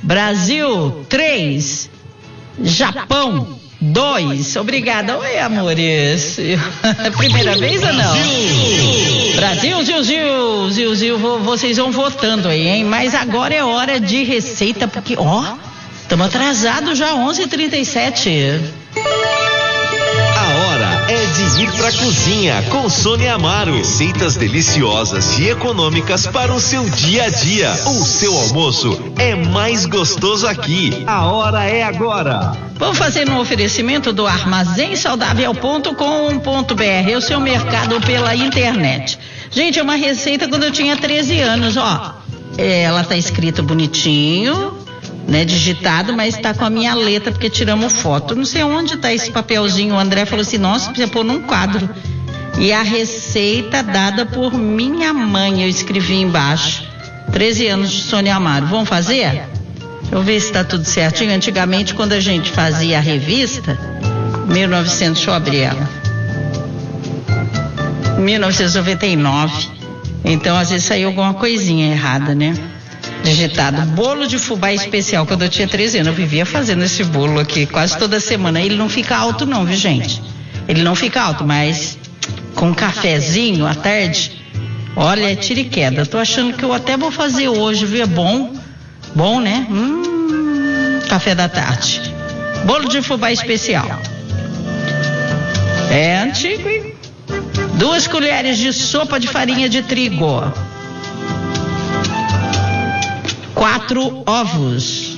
Brasil 3, Japão 2. Obrigada. Oi, amores. Primeira vez ou não? Brasil, Zil, vocês vão votando aí, hein? Mas agora é hora de receita, porque, estamos atrasados já, 11h37. A hora é de ir pra cozinha com Sônia Amaro. Receitas deliciosas e econômicas para o seu dia a dia. O seu almoço é mais gostoso aqui. A hora é agora. Vamos fazer um oferecimento do armazémsaudável.com.br, o seu mercado pela internet. Gente, é uma receita quando eu tinha 13 anos, ela tá escrita bonitinho, né, digitado, mas tá com a minha letra, porque tiramos foto. Não sei onde tá esse papelzinho. O André falou assim, nossa, precisa pôr num quadro. E a receita dada por minha mãe, eu escrevi embaixo. 13 anos de Sônia Amaro. Vamos fazer? Deixa eu ver se tá tudo certinho. Antigamente, quando a gente fazia a revista, 1900, deixa eu abrir ela. 1999. Então, às vezes saiu alguma coisinha errada, né? Digitado, bolo de fubá especial. Quando eu tinha 13 anos, eu vivia fazendo esse bolo aqui quase toda semana. Ele não fica alto não, viu, gente? Ele não fica alto, mas com um cafezinho à tarde, olha, é tiro e queda. Tô achando que eu até vou fazer hoje, viu? É bom, né? Café da tarde. Bolo de fubá especial. É antigo, hein? 2 colheres de sopa de farinha de trigo. 4 ovos,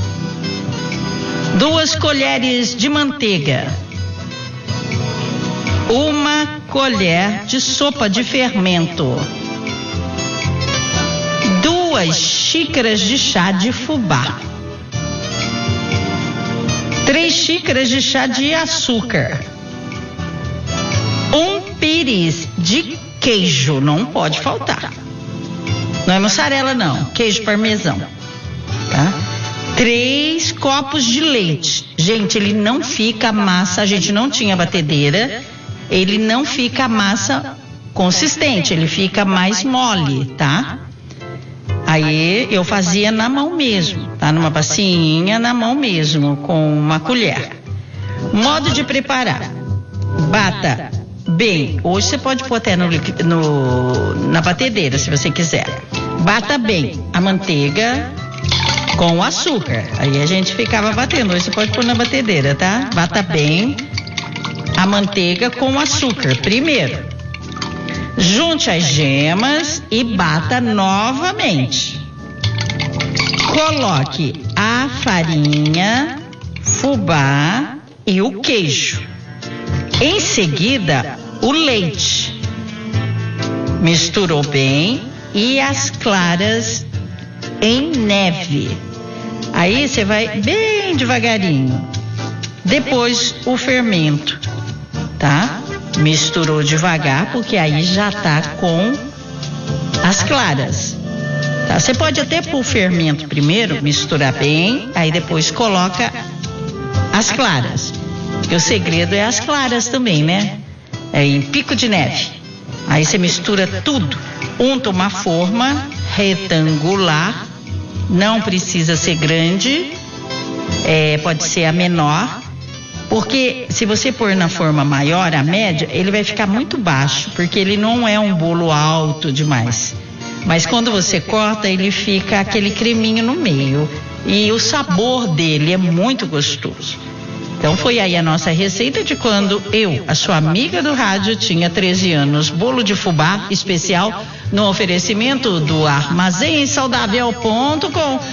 2 colheres de manteiga, 1 colher de sopa de fermento, 2 xícaras de chá de fubá, 3 xícaras de chá de açúcar, 1 pires de queijo, não pode faltar. Não é mussarela não, queijo parmesão, tá? 3 copos de leite. Gente, ele não fica massa, a gente não tinha batedeira, ele não fica massa consistente, ele fica mais mole, tá? Aí eu fazia na mão mesmo, tá? Numa bacinha, na mão mesmo, com uma colher. Modo de preparar: bata bem, hoje você pode pôr até na batedeira, se você quiser. Bata bem a manteiga com o açúcar. Aí a gente ficava batendo. Hoje você pode pôr na batedeira, tá? Bata bem a manteiga com o açúcar primeiro. Junte as gemas e bata novamente. Coloque a farinha, fubá e o queijo. Em seguida, o leite. Misturou bem e as claras em neve. Aí você vai bem devagarinho. Depois o fermento, tá? Misturou devagar, porque aí já tá com as claras. Tá? Você pode até pôr o fermento primeiro, misturar bem, aí depois coloca as claras. Porque o segredo é as claras também, né? É em pico de neve. Aí você mistura tudo. Unta uma forma retangular. Não precisa ser grande. Pode ser a menor. Porque se você pôr na forma maior, a média, ele vai ficar muito baixo. Porque ele não é um bolo alto demais. Mas quando você corta, ele fica aquele creminho no meio. E o sabor dele é muito gostoso. Então foi aí a nossa receita de quando eu, a sua amiga do rádio, tinha 13 anos. Bolo de fubá especial no oferecimento do armazémsaudável.com.br.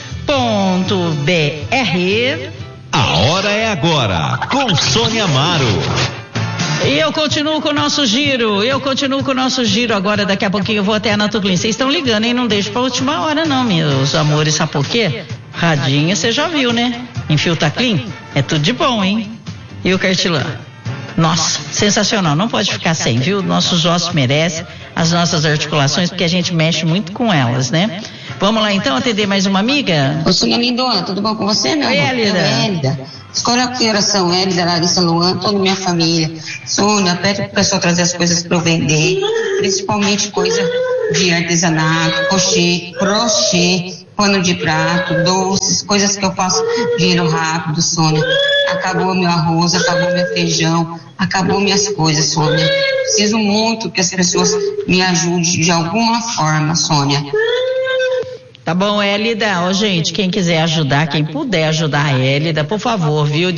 A hora é agora, com Sônia Amaro. E eu continuo com o nosso giro, agora. Daqui a pouquinho eu vou até a Natulin. Vocês estão ligando, hein? Não deixa pra última hora não, meus amores. Sabe por quê? Radinho você já viu, né? Em Filtaclean é tudo de bom, hein? E o Cartilã? Nossa, sensacional, não pode ficar sem, viu? Nossos ossos merecem, as nossas articulações, porque a gente mexe muito com elas, né? Vamos lá então atender mais uma amiga? Ô, Sônia lindona, tudo bom com você, meu amor? Oi, Élida. Élida. Escolha a oração, Élida, Larissa, Luan, toda minha família. Sônia, pede pro pessoal trazer as coisas para eu vender, principalmente coisa de artesanato, crochê, pano de prato, doces, coisas que eu faço dinheiro rápido, Sônia. Acabou meu arroz, acabou meu feijão, acabou minhas coisas, Sônia. Preciso muito que as pessoas me ajudem de alguma forma, Sônia. Tá bom, Hélida. Ó, gente, quem quiser ajudar, quem puder ajudar a Hélida, por favor, viu?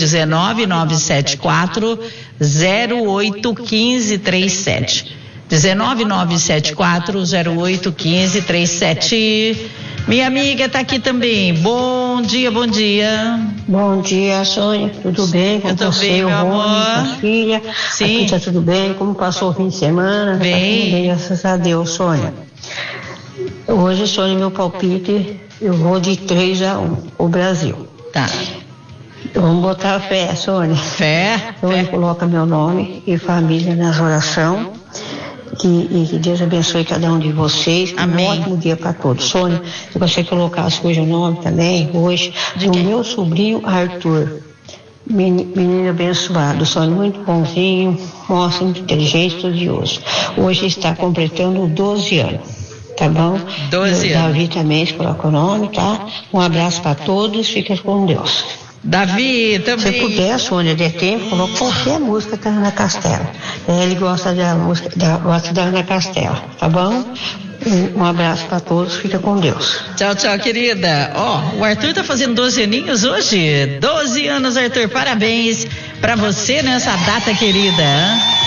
19974-081537. 19974-081537. Minha amiga tá aqui também. Bom dia, bom dia. Bom dia, Sônia. Tudo bem com você, bem, o Rony, sua filha? Sim. Aqui tá tudo bem. Como passou o fim de semana? Bem. Tá tudo bem, graças a Deus, Sônia. Hoje, Sônia, meu palpite, eu vou de 3-1, o Brasil. Tá. Vamos botar fé, Sônia. Fé. Sônia, coloca meu nome e família nas orações. Que Deus abençoe cada um de vocês. Amém. Um ótimo dia para todos. Sônia, se você colocar hoje o nome também, hoje, do meu sobrinho Arthur. Menino abençoado, Sônia, muito bonzinho, moço, muito inteligente, estudioso. Hoje está completando 12 anos. Tá bom? 12 anos. Davi também, se coloca o nome, tá? Um abraço para todos, fica com Deus. Davi, Se também. puder, Sônia, der tempo, coloca qualquer música da Ana Castela. Ele gosta da música, gosta da Ana Castela, tá bom? Um abraço para todos, fica com Deus. Tchau, tchau, querida. Ó, o Arthur tá fazendo 12 aninhos hoje. 12 anos, Arthur. Parabéns pra você nessa data, querida.